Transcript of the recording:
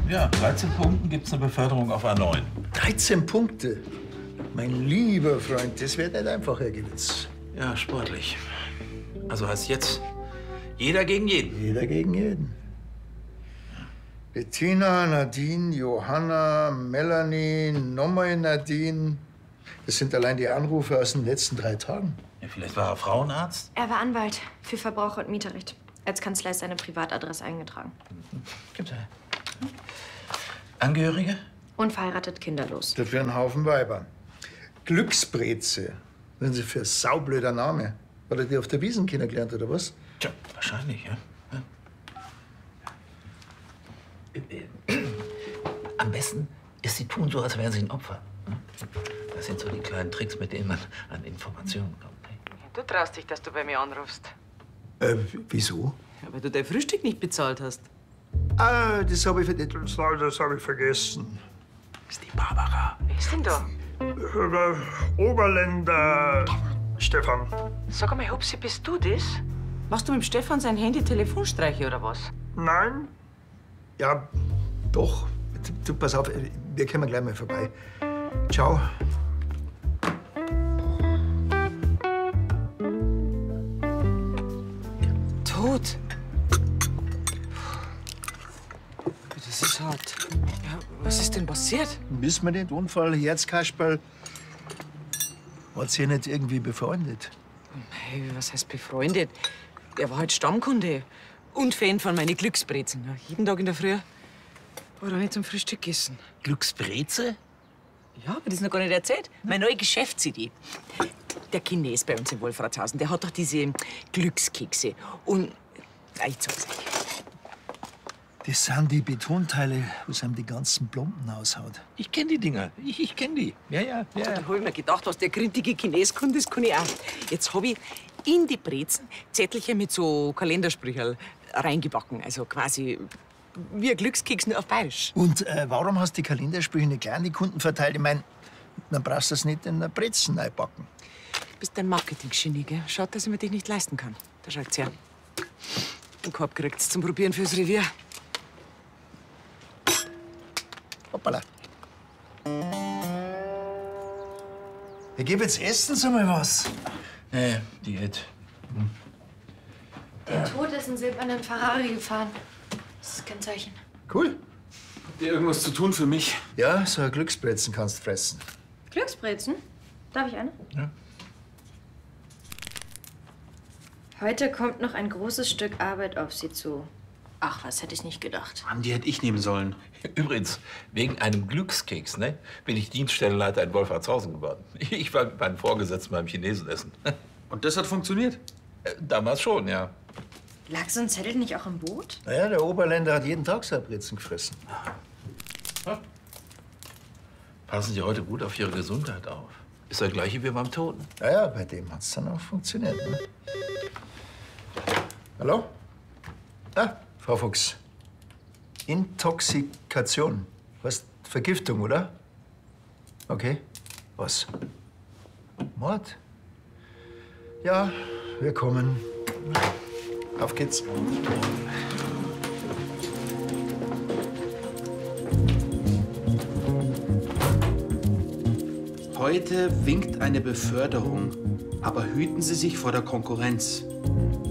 Ja, 13 Punkten gibt's eine Beförderung auf A9. 13 Punkte? Mein lieber Freund, das wird nicht einfach, Herr Gewitz. Ja, sportlich. Also heißt jetzt jeder gegen jeden. Jeder gegen jeden. Bettina, Nadine, Johanna, Melanie, nochmal Nadine. Das sind allein die Anrufe aus den letzten 3 Tagen. Ja, vielleicht war er Frauenarzt? Er war Anwalt für Verbraucher- und Mieterrecht. Als Kanzlei ist seine Privatadresse eingetragen. Gibt's ja. Angehörige? Unverheiratet, kinderlos. Dafür ein Haufen Weiber. Glücksbreze. Wenn Sie für saublöder Name. Hat er die auf der Wiesn kennengelernt, oder was? Tja, wahrscheinlich, ja. Am besten ist, Sie tun so, als wären Sie ein Opfer. Das sind so die kleinen Tricks, mit denen man an Informationen kommt. Du traust dich, dass du bei mir anrufst. Wieso? Ja, weil du dein Frühstück nicht bezahlt hast. Ah, das habe ich vergessen. Das ist die Barbara. Wer ist denn da? Oberländer Stefan. Sag einmal, Hupsi, bist du das? Machst du mit dem Stefan sein Handy Telefonstreiche oder was? Nein? Ja, doch. Du, pass auf, wir kommen gleich mal vorbei. Ciao. Tot? Das ist hart. Ja, was ist denn passiert? Wissen wir nicht, Unfall, Herzkasperl. Hat sie nicht irgendwie befreundet? Hey, was heißt befreundet? Er war halt Stammkunde und Fan von meinen Glücksbrezen. Ja, jeden Tag in der Früh war er nicht zum Frühstück gegessen. Glücksbreze? Ja, aber das ist noch gar nicht erzählt. Meine neue Geschäftsidee. Der Chines bei uns in Wolfratshausen, der hat doch diese Glückskekse. Und ich sag's euch. Das sind die Betonteile, was einem die ganzen Plomben aushaut. Ich kenne die Dinger. Ich kenne die. Ja. Da hab ich mir gedacht, was der grintige Chines kann, das kann ich auch. Jetzt hab ich in die Brezen Zettelchen mit so Kalendersprücherl reingebacken. Also quasi wie ein Glückskeks, nur auf Bayerisch. Und warum hast du die Kalendersprüche nicht gleich an die Kunden verteilt? Ich mein, dann brauchst du es nicht in der Brezen reinpacken. Du bist ein Marketing-Genie, gell? Schaut, dass ich mir dich nicht leisten kann. Da schaut's her. Den Korb kriegt's zum Probieren fürs Revier. Hoppala. Ich gebe jetzt essen Sie mal was. Nee, Diät. Der Tod ist einen silbernen Ferrari gefahren. Das ist kein Zeichen. Cool. Habt ihr irgendwas zu tun für mich? Ja, so ein Glücksbrezen kannst du fressen. Glücksbrezen? Darf ich eine? Ja. Heute kommt noch ein großes Stück Arbeit auf Sie zu. Ach, was hätte ich nicht gedacht. Mann, die hätte ich nehmen sollen. Übrigens, wegen einem Glückskeks, ne, bin ich Dienststellenleiter in Wolfratshausen geworden. Ich war mit meinem Vorgesetzten beim Chinesen essen. Und das hat funktioniert? Damals schon, ja. Lag so ein Zettel nicht auch im Boot? Naja, der Oberländer hat jeden Tag seine Brezen gefressen. Passen Sie heute gut auf Ihre Gesundheit auf. Ist das Gleiche wie beim Toten. Naja, bei dem hat's dann auch funktioniert. Ne? Hallo? Ah, Frau Fuchs. Intoxikation. Was? Vergiftung, oder? Okay. Was? Mord? Ja, wir kommen. Auf geht's. Heute winkt eine Beförderung. Aber hüten Sie sich vor der Konkurrenz.